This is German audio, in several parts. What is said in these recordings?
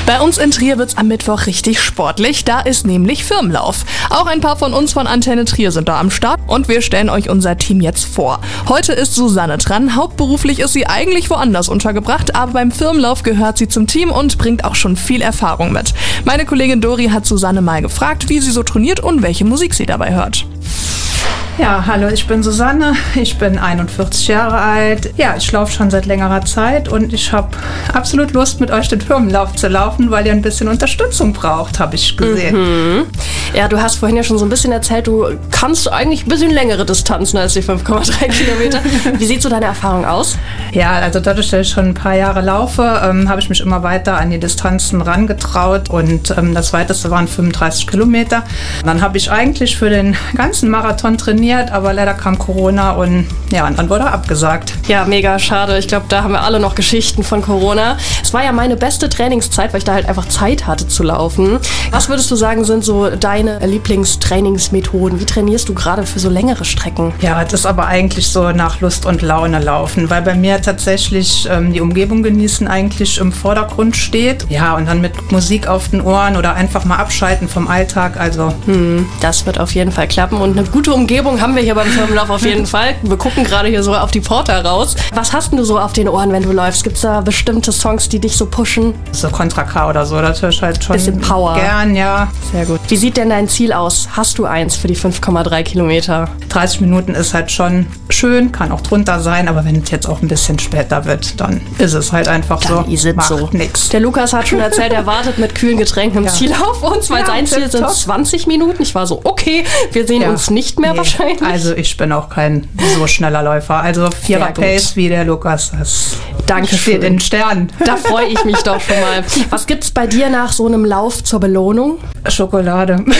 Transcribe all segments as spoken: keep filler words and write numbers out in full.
Bei uns in Trier wird's am Mittwoch richtig sportlich, da ist nämlich Firmenlauf. Auch ein paar von uns von Antenne Trier sind da am Start und wir stellen euch unser Team jetzt vor. Heute ist Susanne dran, hauptberuflich ist sie eigentlich woanders untergebracht, aber beim Firmenlauf gehört sie zum Team und bringt auch schon viel Erfahrung mit. Meine Kollegin Dori hat Susanne mal gefragt, wie sie so trainiert und welche Musik sie dabei hört. Ja, hallo, ich bin Susanne, ich bin einundvierzig Jahre alt. Ja, ich laufe schon seit längerer Zeit und ich habe absolut Lust, mit euch den Firmenlauf zu laufen, weil ihr ein bisschen Unterstützung braucht, habe ich gesehen. Mhm. Ja, du hast vorhin ja schon so ein bisschen erzählt, du kannst eigentlich ein bisschen längere Distanzen als die fünf Komma drei Kilometer. Wie sieht so deine Erfahrung aus? Ja, also dadurch, dass ich schon ein paar Jahre laufe, ähm, habe ich mich immer weiter an die Distanzen rangetraut und ähm, das weiteste waren fünfunddreißig Kilometer. Dann habe ich eigentlich für den ganzen Marathon trainiert, aber leider kam Corona und ja, und dann wurde er abgesagt. Ja, mega schade. Ich glaube, da haben wir alle noch Geschichten von Corona. Es war ja meine beste Trainingszeit, weil ich da halt einfach Zeit hatte zu laufen. Was würdest du sagen, sind so deine Lieblingstrainingsmethoden? Wie trainierst du gerade für so längere Strecken? Ja, das ist aber eigentlich so nach Lust und Laune laufen, weil bei mir tatsächlich ähm, die Umgebung genießen eigentlich im Vordergrund steht. Ja, und dann mit Musik auf den Ohren oder einfach mal abschalten vom Alltag. Also hm, das wird auf jeden Fall klappen und eine gute Umgebung haben wir hier beim Firmenlauf auf jeden Fall. Wir gucken gerade hier so auf die Porter raus. Was hast denn du so auf den Ohren, wenn du läufst? Gibt es da bestimmte Songs, die dich so pushen? So Contra K oder so, das höre ich halt schon bisschen Power. Gern, ja. Sehr gut. Wie sieht denn dein Ziel aus? Hast du eins für die fünf Komma drei Kilometer? dreißig Minuten ist halt schon schön, kann auch drunter sein, aber wenn es jetzt auch ein bisschen später wird, dann ist es halt einfach dann so. Ist es Macht so. Nix. Der Lukas hat schon erzählt, er wartet mit kühlen Getränken im Ja. Ziel auf uns, weil Ja, sein Ziel sind top. zwanzig Minuten. Ich war so, okay, wir sehen Ja. uns nicht mehr Nee, wahrscheinlich. Also ich bin auch kein so schneller Läufer. Also vierer gut. Pace wie der Lukas, das Dankeschön. steht in den Sternen. Da freue ich mich doch schon mal. Was gibt's bei dir nach so einem Lauf zur Belohnung? Schokolade. Mhm,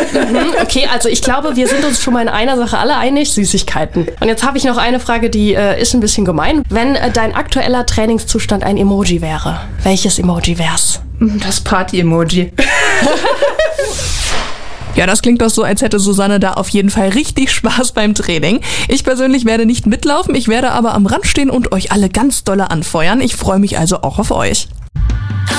okay, also ich glaube, wir sind uns schon mal in einer Sache alle einig, Süßigkeiten. Und jetzt habe ich noch eine Frage, die äh, ist ein bisschen gemein. Wenn äh, dein aktueller Trainingszustand ein Emoji wäre, welches Emoji wär's? Das Party-Emoji. Ja, das klingt doch so, als hätte Susanne da auf jeden Fall richtig Spaß beim Training. Ich persönlich werde nicht mitlaufen, ich werde aber am Rand stehen und euch alle ganz dolle anfeuern. Ich freue mich also auch auf euch.